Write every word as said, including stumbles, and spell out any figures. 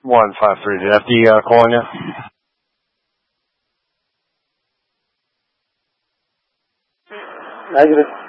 one five three. Did F D uh, call on you? Negative.